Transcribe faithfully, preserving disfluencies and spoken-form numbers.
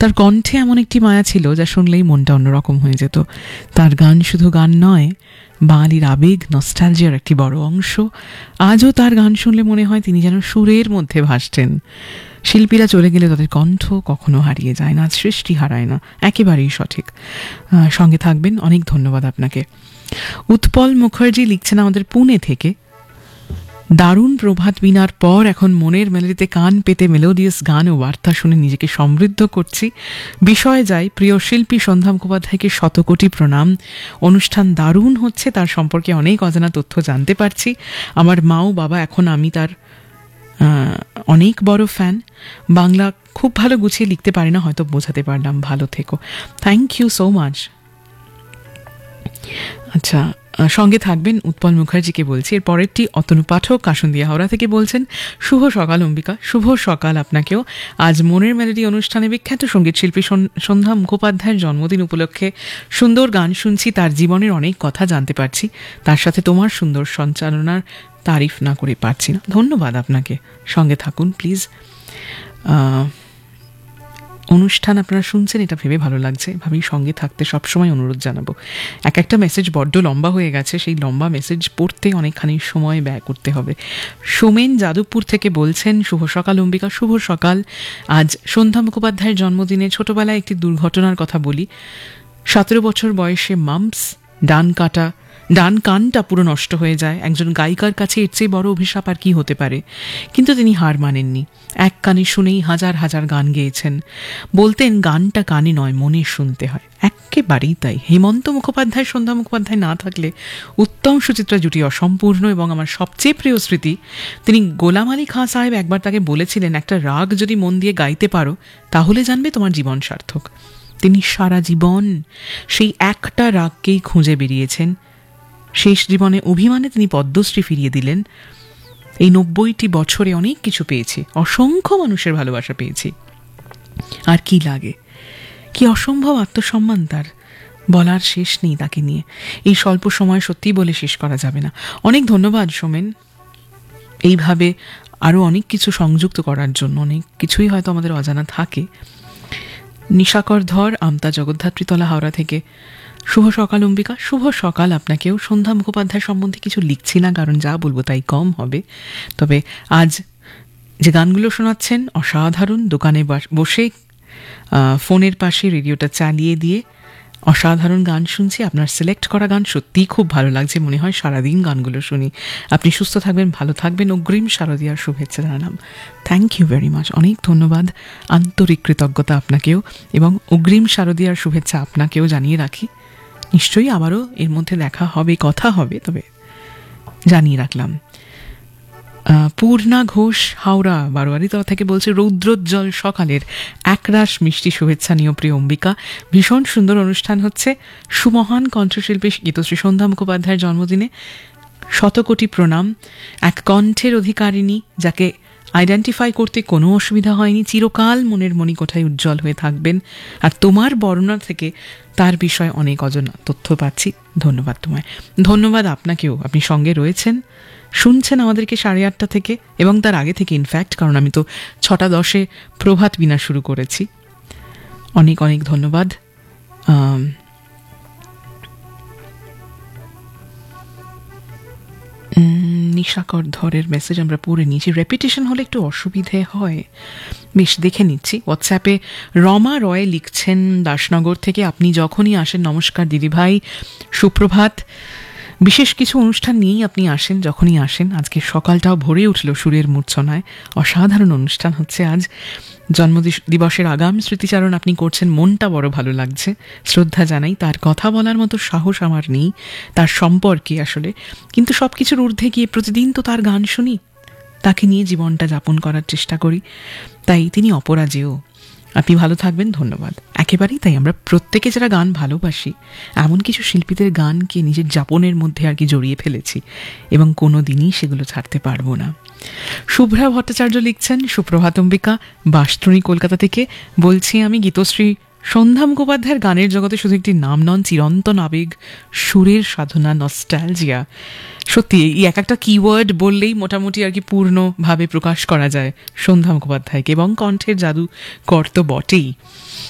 তার কণ্ঠে এমন একটি মায়া ছিল যা শুনলেই মনটা অন্যরকম হয়ে যেত। তার গান শুধু গান নয়, বাঙালির আবেগ, নস্টালজিয়ার একটি বড় অংশ। আজও তার গান শুনলে মনে হয় তিনি যেন সুরের মধ্যে ভাসছেন। শিল্পীরা চলে গেলে তাদের কণ্ঠ কখনো হারিয়ে যায় না, সৃষ্টি হারায় না, একেবারেই সঠিক। সঙ্গে থাকবেন, অনেক ধন্যবাদ আপনাকে। উৎপল মুখার্জি লিখছেন আমাদের পুনে থেকে, দারুণ প্রভাত বিনার পর এখন মনের মেলোডিতে কান পেতে মেলোডিয়াস গান ও বার্তা শুনে নিজেকে সমৃদ্ধ করছি। বিষয়ে যাই, প্রিয় শিল্পী সন্ধ্যা মুখোপাধ্যায়কে শতকোটি প্রণাম। অনুষ্ঠান দারুণ হচ্ছে, তার সম্পর্কে অনেক অজানা তথ্য জানতে পারছি। আমার মা ও বাবা, এখন আমি তার অনেক বড় ফ্যান। বাংলা খুব ভালো গুছিয়ে লিখতে পারি না, হয়তো বোঝাতে পারলাম। ভালো থেকো, থ্যাংক ইউ সো মাচ। আচ্ছা, সঙ্গে থাকবেন উৎপল মুখার্জিকে বলছি। এর পরেরটি অতনু পাঠক কাসুন্দিয়া হাওড়া থেকে বলছেন, শুভ সকাল অম্বিকা। শুভ সকাল আপনাকেও। আজ মনের মেলোডি অনুষ্ঠানে বিখ্যাত সঙ্গীত শিল্পী সন্ধ্যা মুখোপাধ্যায়ের জন্মদিন উপলক্ষে সুন্দর গান শুনছি, তার জীবনের অনেক কথা জানতে পারছি। তার সাথে তোমার সুন্দর সঞ্চালনার তারিফ না করে পারছি না। ধন্যবাদ আপনাকে, সঙ্গে থাকুন প্লিজ। অনুষ্ঠান আপনারা শুনছেন, এটা ভেবে ভালো লাগছে, ভাবেই সঙ্গে থাকতে সবসময় অনুরোধ জানাবো। এক একটা মেসেজ বড্ড লম্বা হয়ে গেছে, সেই লম্বা মেসেজ পড়তে অনেকখানি সময় ব্যয় করতে হবে। সোমেন যাদবপুর থেকে বলছেন, শুভ সকাল অম্বিকা। শুভ সকাল। আজ সন্ধ্যা মুখোপাধ্যায়ের জন্মদিনে ছোটবেলায় একটি দুর্ঘটনার কথা বলি। সতেরো বছর বয়সে মাম্পস, ডান কাটা ডান কানটা পুরো নষ্ট হয়ে যায়। একজন গায়িকার কাছে এর চেয়ে বড় অভিশাপ আর কি হতে পারে, কিন্তু তিনি হার মানেননি। এক কানে শুনেই হাজার হাজার গান গেয়েছেন। বলতেন, গানটা কানে নয়, মনে শুনতে হয়। একেবারেই তাই। হেমন্ত মুখোপাধ্যায়, সন্ধ্যা মুখোপাধ্যায় না থাকলে উত্তম সুচিত্রা জুটি অসম্পূর্ণ। এবং আমার সবচেয়ে প্রিয় স্মৃতি, তিনি গোলাম আলী খাঁ সাহেব একবার তাকে বলেছিলেন, একটা রাগ যদি মন দিয়ে গাইতে পারো তাহলে জানবে তোমার জীবন সার্থক। তিনি সারা জীবন সেই একটা রাগকেই খুঁজে বেরিয়েছেন। শেষ জীবনে অভিমানে তিনি পদ্মশ্রী ফিরিয়ে দিলেন। এই নব্বইটি বছরে অনেক কিছু পেয়েছি, অসংখ্য মানুষের ভালোবাসা পেয়েছি। আর কি লাগে, কি অসম্ভব আত্মসম্মান তার, বলার শেষ নেই তাকে নিয়ে। এই স্বল্প সময় সত্যি বলে শেষ করা যাবে না। অনেক ধন্যবাদ সোমেন, এইভাবে আরও অনেক কিছু সংযুক্ত করার জন্য। অনেক কিছুই হয়তো আমাদের অজানা থাকে। নিশাকর ধর, আমতা জগদ্ধাত্রীতলা হাওড়া থেকে, শুভ সকাল অম্বিকা। শুভ সকাল আপনাকেও। সন্ধ্যা মুখোপাধ্যায় সম্বন্ধে কিছু লিখছি না, কারণ যা বলবো তাই কম হবে। তবে আজ যে গানগুলো শোনাচ্ছেন অসাধারণ। দোকানে বসে ফোনের পাশে রেডিওটা চালিয়ে দিয়ে অসাধারণ গান শুনছি। আপনার সিলেক্ট করা গান সত্যিই খুব ভালো লাগছে, মনে হয় সারাদিন গানগুলো শুনি। আপনি সুস্থ থাকবেন, ভালো থাকবেন। অগ্রিম শারদীয়ার শুভেচ্ছা জানালাম। থ্যাংক ইউ ভেরি মাচ, অনেক ধন্যবাদ। আন্তরিক কৃতজ্ঞতা আপনাকেও, এবং অগ্রিম শারদীয়ার শুভেচ্ছা আপনাকেও জানিয়ে রাখি। নিশ্চয়ই আবারও এর মধ্যে দেখা হবে, কথা হবে, তবে জানিয়ে রাখলাম। পূর্ণা ঘোষ হাওড়া বারোয়ারিতলা থেকে বলছে, রৌদ্রোজ্জ্বল সকালের একরাশ মিষ্টি শুভেচ্ছা নিয়ে প্রিয় অম্বিকা। ভীষণ সুন্দর অনুষ্ঠান হচ্ছে। সুমহান কণ্ঠশিল্পী গীতশ্রী সন্ধ্যা মুখোপাধ্যায়ের জন্মদিনে শতকোটি প্রণাম। এক কণ্ঠের অধিকারিণী, যাকে আইডেন্টিফাই করতে কোনো অসুবিধা হয়নি। চিরকাল মনের মণিকোঠায় উজ্জ্বল হয়ে থাকবেন। আর তোমার বর্ণনা থেকে তার বিষয়ে অনেক অজানা তথ্য পাচ্ছি। ধন্যবাদ তোমায়। ধন্যবাদ আপনাকেও, আপনি সঙ্গে রয়েছেন, শুনছেন আমাদেরকে সাড়ে আটটা থেকে, এবং তার আগে থেকে ইনফ্যাক্ট, কারণ আমি তো ছটা দশে প্রভাত বিনা শুরু করেছি। অনেক অনেক ধন্যবাদ। নিশাকর ধরের মেসেজ আমরা পড়ে নিয়েছি। রেপিটেশন হলে একটু অসুবিধে হয়, বেশ দেখে নিচ্ছি। হোয়াটসঅ্যাপে রমা রয় লিখছেন দাসনগর থেকে, আপনি যখনই আসেন, নমস্কার দিদিভাই, সুপ্রভাত। বিশেষ কিছু অনুষ্ঠান নিয়েই আপনি আসেন যখনই আসেন। আজকে সকালটাও ভরে উঠল সুরের মূর্ছনায়। অসাধারণ অনুষ্ঠান হচ্ছে আজ। জন্মদিবসের আগাম স্মৃতিচারণ আপনি করছেন, মনটা বড় ভালো লাগছে। শ্রদ্ধা জানাই। তার কথা বলার মতো সাহস আমার নেই তার সম্পর্কে আসলে, কিন্তু সব কিছুর ঊর্ধ্বে গিয়ে প্রতিদিন তো তার গান শুনি, তাকে নিয়ে জীবনটা যাপন করার চেষ্টা করি, তাই তিনি অপরাজেয়। আপনি ভালো থাকবেন, ধন্যবাদ। একেবারেই তাই, আমরা প্রত্যেকে যারা গান ভালোবাসি, এমন কিছু শিল্পীদের গানকে নিজের যাপনের মধ্যে আর কি জড়িয়ে ফেলেছি, এবং কোনো দিনই সেগুলো ছাড়তে পারবো না। শুভ্রা ভট্টাচার্য লিখছেন, সুপ্রভাত অম্বিকা, বাসত্রণী কলকাতা থেকে বলছি আমি। গীতশ্রী সন্ধ্যা মুখোপাধ্যায়ের গানের জগতে শুধু একটি নাম নন, চিরন্তন আবেগ, সুরের সাধনা, নস্টালজিয়া। সত্যি এই এক একটা কিওয়ার্ড বললেই মোটামুটি আর কি পূর্ণভাবে প্রকাশ করা যায় সন্ধ্যা মুখোপাধ্যায়কে, এবং কণ্ঠের জাদু কর তো বটেই।